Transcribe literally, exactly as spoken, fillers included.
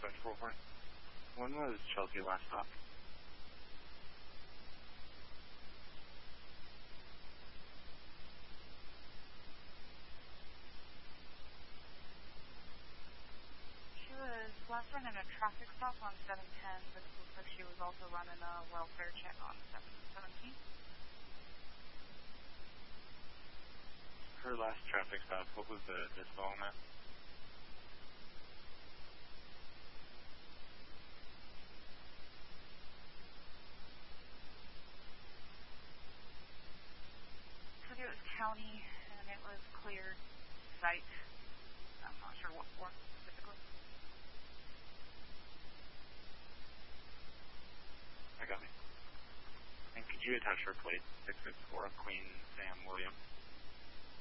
four four. When was Chelsea last stopped? She was last running a traffic stop on seven ten, but it looks like she was also running a welfare check on seven seventeen. Her last traffic stop, what was the distal on that? It was county, and it was cleared site. I'm not sure what for specifically. I got me. And could you attach her plate? six six four Queen Sam William.